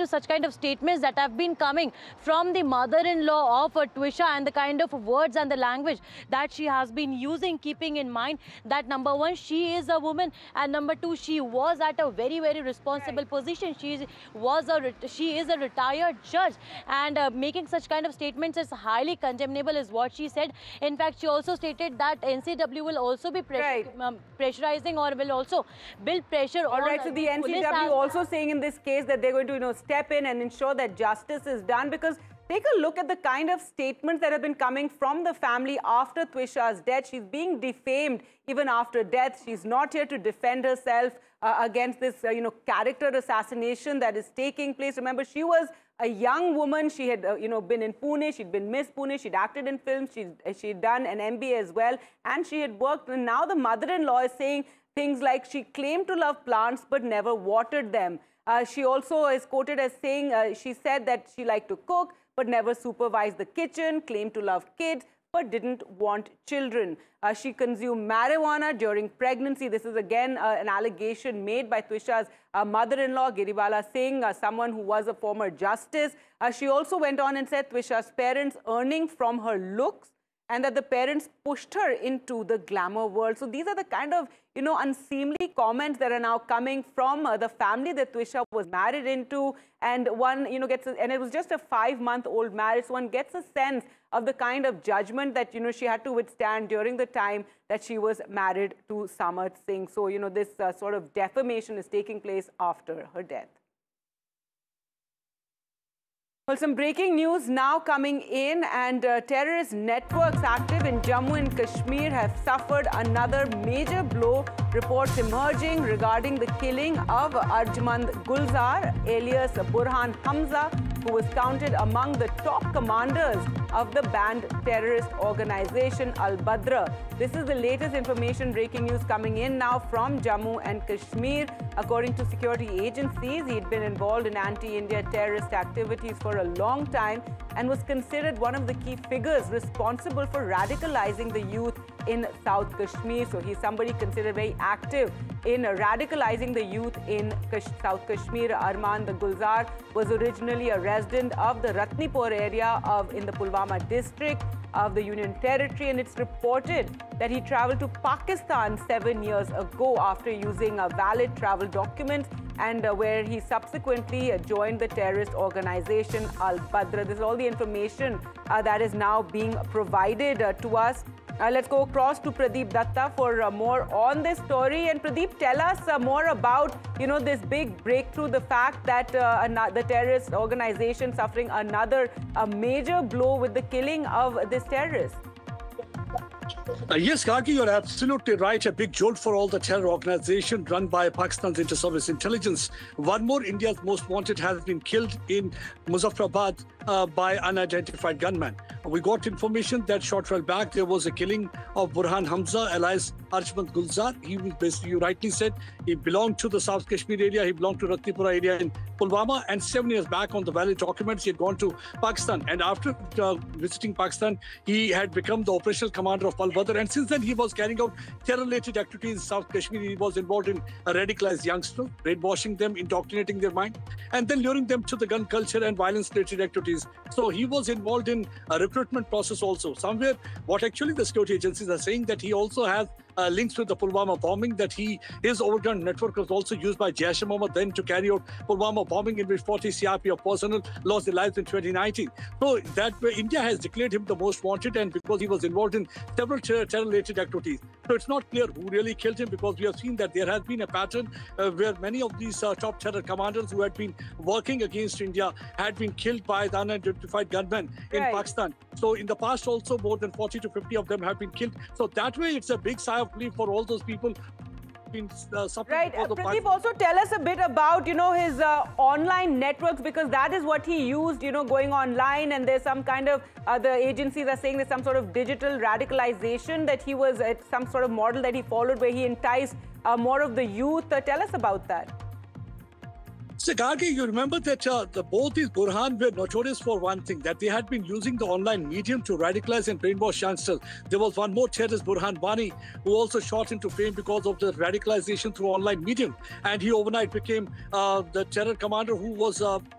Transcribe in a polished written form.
to such kind of statements that have been coming from the mother-in-law of Twisha and the kind of words and the language that she has been using, keeping in mind that number one, she is a woman, and number two, she was at a very, very responsible position. She is a retired judge, and making such kind of statements is highly condemnable, is what she said. In fact, she also stated that NCW will also be pressurizing or will also build pressure on. All right, so the NCW also saying in this case that they're going to, step in and ensure that justice is done, because take a look at the kind of statements that have been coming from the family after Twisha's death. She's being defamed even after death. She's not here to defend herself against this, character assassination that is taking place. Remember, she was a young woman. She had, been in Pune. She'd been Miss Pune. She'd acted in films. She'd done an MBA as well. And she had worked. And now the mother-in-law is saying things like she claimed to love plants but never watered them. She also is quoted as saying, she said that she liked to cook but never supervised the kitchen, claimed to love kids but didn't want children. She consumed marijuana during pregnancy. This is again an allegation made by Twisha's mother-in-law, Giribala Singh, someone who was a former justice. She also went on and said Twisha's parents earning from her looks and that the parents pushed her into the glamour world. So these are the kind of, unseemly comments that are now coming from the family that Twisha was married into. And one, and it was just a 5-month-old marriage. So one gets a sense of the kind of judgment that, she had to withstand during the time that she was married to Samarth Singh. So, this sort of defamation is taking place after her death. Well, some breaking news now coming in, and terrorist networks active in Jammu and Kashmir have suffered another major blow. Reports emerging regarding the killing of Arjmand Gulzar, alias Burhan Hamza, who was counted among the top commanders of the banned terrorist organization Al-Badr. This is the latest information, breaking news coming in now from Jammu and Kashmir. According to security agencies, he'd been involved in anti-India terrorist activities for a long time and was considered one of the key figures responsible for radicalizing the youth in South Kashmir. So he's somebody considered very active in radicalizing the youth in South Kashmir. Arjmand Gulzar was originally a resident of the Ratnipur area in the Pulwama district of the Union Territory, and it's reported that he traveled to Pakistan 7 years ago after using a valid travel document, and where he subsequently joined the terrorist organization Al-Badr. This is all the information that is now being provided to us. Let's go across to Pradeep Datta for more on this story. And Pradeep, tell us more about, this big breakthrough, the fact that the terrorist organization suffering another major blow with the killing of this terrorist. Yes, Kaki, you're absolutely right. A big jolt for all the terror organization run by Pakistan's inter-service intelligence. One more India's most wanted has been killed in Muzaffarabad by unidentified gunmen. We got information that short while back there was a killing of Burhan Hamza, alias Arjmand Gulzar. He was basically, you rightly said, he belonged to the South Kashmir area. He belonged to Ratnipura area in Pulwama. And 7 years back on the valid documents, he had gone to Pakistan. And after visiting Pakistan, he had become the operational commander of Al-Badr. And since then, he was carrying out terror-related activities in South Kashmir. He was involved in radicalized youngsters, brainwashing them, indoctrinating their mind, and then luring them to the gun culture and violence-related activities. So he was involved in a recruitment process also. Somewhere, what actually the security agencies are saying that he also has links with the Pulwama bombing, that his overground network was also used by Jaish-e-Mohammed then to carry out Pulwama bombing, in which 40 CRPF personnel lost their lives in 2019. So that way, India has declared him the most wanted, and because he was involved in several terror-related activities. So it's not clear who really killed him, because we have seen that there has been a pattern where many of these top terror commanders who had been working against India had been killed by the unidentified gunmen in Pakistan. So in the past also, more than 40 to 50 of them have been killed. So that way, it's a big sigh of relief for all those people. Right. Pradeep, also tell us a bit about, his online networks, because that is what he used, going online, and there's some kind of, the agencies are saying there's some sort of digital radicalization that he was, some sort of model that he followed where he enticed more of the youth. Tell us about that. So, Gargi, you remember that both these Burhan were notorious for one thing, that they had been using the online medium to radicalize and brainwash youngsters. There was one more terrorist, Burhan Wani, who also shot into fame because of the radicalization through online medium. And he overnight became the terror commander who was